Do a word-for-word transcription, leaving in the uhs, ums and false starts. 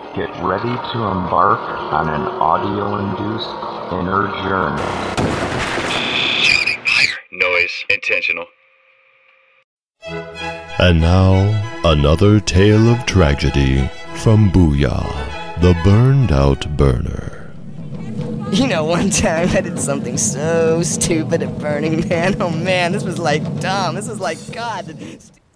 Get ready to embark on an audio-induced inner journey. Shouting higher. Noise. Intentional. And now, another tale of tragedy from Booyah, the Burned Out Burner. You know, one time I did something so stupid at Burning Man. Oh man, this was like dumb. This was like God.